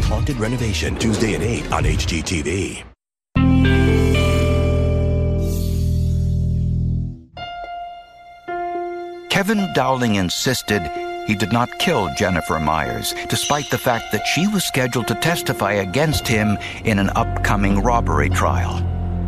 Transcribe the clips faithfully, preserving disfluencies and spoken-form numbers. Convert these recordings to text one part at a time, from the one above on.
Haunted Renovation, Tuesday at eight on H G T V. Kevin Dowling insisted he did not kill Jennifer Myers, despite the fact that she was scheduled to testify against him in an upcoming robbery trial.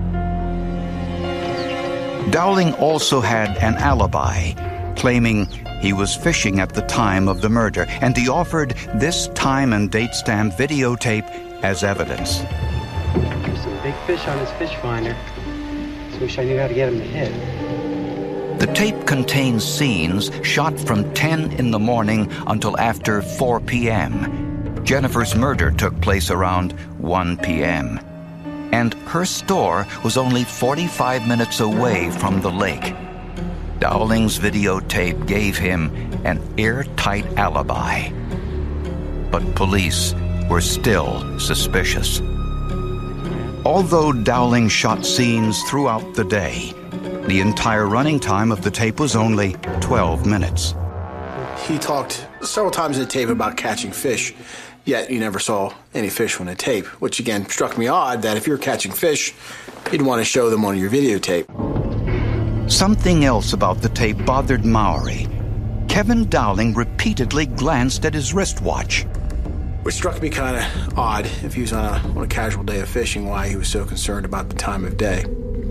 Dowling also had an alibi, claiming he was fishing at the time of the murder, and he offered this time and date stamp videotape as evidence. There's some big fish on his fish finder. Just wish I knew how to get him to hit. The tape contains scenes shot from ten in the morning until after four p.m. Jennifer's murder took place around one p.m. and her store was only forty-five minutes away from the lake. Dowling's videotape gave him an airtight alibi. But police were still suspicious. Although Dowling shot scenes throughout the day, the entire running time of the tape was only twelve minutes. He talked several times in the tape about catching fish, yet you never saw any fish on the tape, which again struck me odd that if you're catching fish, you'd want to show them on your videotape. Something else about the tape bothered Mowry. Kevin Dowling repeatedly glanced at his wristwatch. Which struck me kind of odd, if he was on a, on a casual day of fishing, why he was so concerned about the time of day.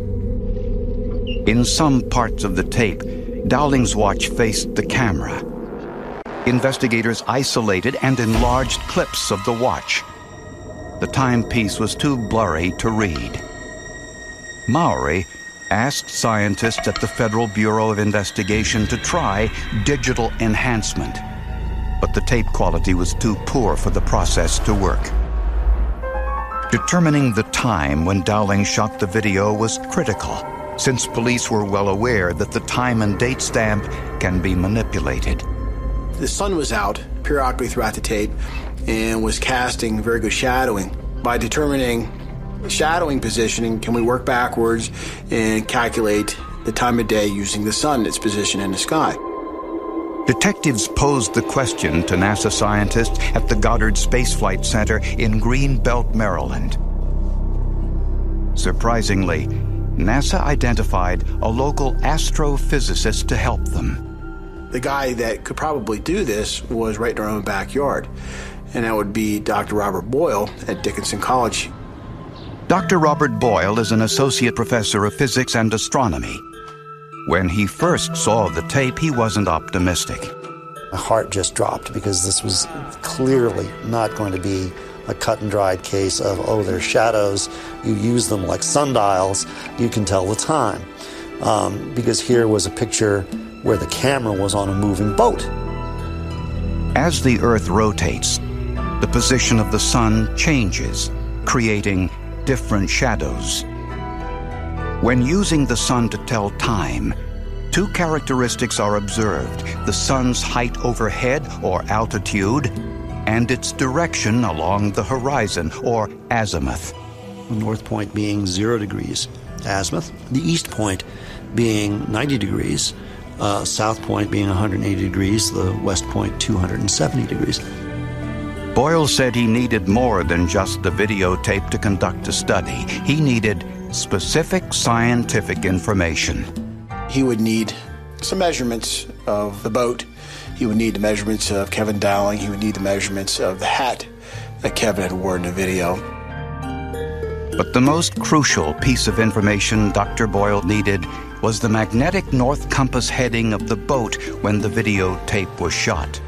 In some parts of the tape, Dowling's watch faced the camera. Investigators isolated and enlarged clips of the watch. The timepiece was too blurry to read. Mowry asked scientists at the Federal Bureau of Investigation to try digital enhancement, but the tape quality was too poor for the process to work. Determining the time when Dowling shot the video was critical, since police were well aware that the time and date stamp can be manipulated. The sun was out periodically throughout the tape and was casting very good shadowing. By determining shadowing positioning, can we work backwards and calculate the time of day using the sun, its position in the sky? Detectives posed the question to NASA scientists at the Goddard Space Flight Center in Greenbelt, Maryland. Surprisingly, NASA identified a local astrophysicist to help them. The guy that could probably do this was right in our own backyard, and that would be Doctor Robert Boyle at Dickinson College. Doctor Robert Boyle is an associate professor of physics and astronomy. When he first saw the tape, he wasn't optimistic. My heart just dropped because this was clearly not going to be a cut and dried case of, oh, they're shadows, you use them like sundials, you can tell the time. Um, because here was a picture where the camera was on a moving boat. As the Earth rotates, the position of the sun changes, creating different shadows. When using the sun to tell time, two characteristics are observed: the sun's height overhead, or altitude, and its direction along the horizon, or azimuth. The north point being zero degrees, azimuth. The east point being ninety degrees, uh, south point being one hundred eighty degrees, the west point two hundred seventy degrees. Boyle said he needed more than just the videotape to conduct a study. He needed specific scientific information. He would need some measurements of the boat. He would need the measurements of Kevin Dowling. He would need the measurements of the hat that Kevin had worn in the video. But the most crucial piece of information Doctor Boyle needed was the magnetic north compass heading of the boat when the videotape was shot.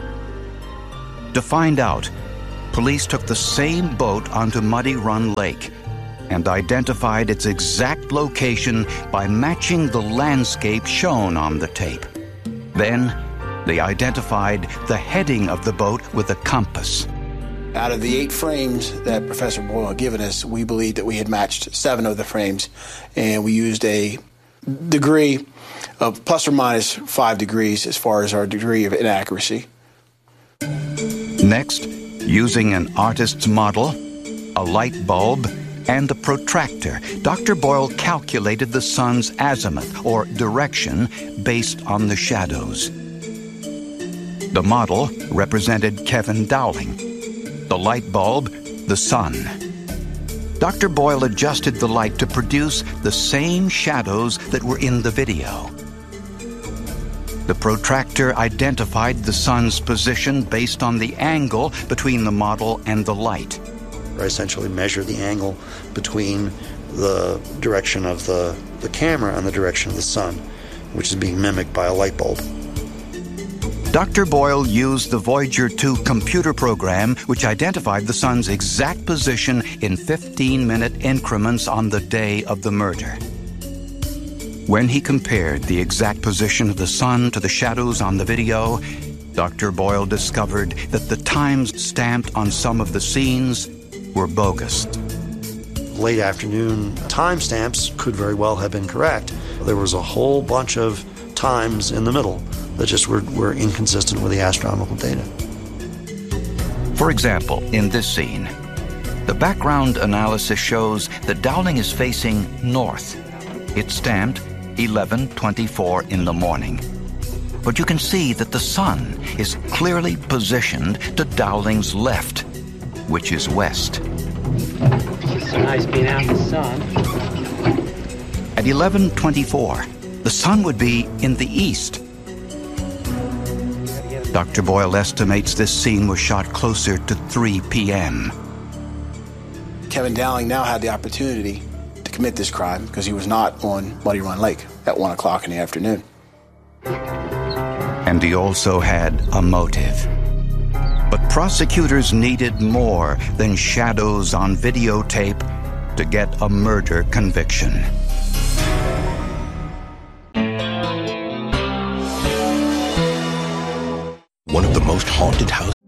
To find out, police took the same boat onto Muddy Run Lake and identified its exact location by matching the landscape shown on the tape. Then, they identified the heading of the boat with a compass. Out of the eight frames that Professor Boyle had given us, we believed that we had matched seven of the frames, and we used a degree of plus or minus five degrees as far as our degree of inaccuracy. Next, using an artist's model, a light bulb, and a protractor, Doctor Boyle calculated the sun's azimuth, or direction, based on the shadows. The model represented Kevin Dowling. The light bulb, the sun. Doctor Boyle adjusted the light to produce the same shadows that were in the video. The protractor identified the sun's position based on the angle between the model and the light. I essentially measure the angle between the direction of the, the camera and the direction of the sun, which is being mimicked by a light bulb. Doctor Boyle used the Voyager two computer program, which identified the sun's exact position in fifteen-minute increments on the day of the murder. When he compared the exact position of the sun to the shadows on the video, Doctor Boyle discovered that the times stamped on some of the scenes were bogus. Late afternoon timestamps could very well have been correct. There was a whole bunch of times in the middle that just were, were inconsistent with the astronomical data. For example, in this scene, the background analysis shows that Dowling is facing north. It's stamped eleven twenty-four in the morning. But you can see that the sun is clearly positioned to Dowling's left, which is west. It's so nice being out in the sun. At eleven twenty-four, the sun would be in the east. Doctor Boyle estimates this scene was shot closer to three p.m. Kevin Dowling now had the opportunity to commit this crime because he was not on Muddy Run Lake at one o'clock in the afternoon. And he also had a motive. But prosecutors needed more than shadows on videotape to get a murder conviction. One of the most haunted houses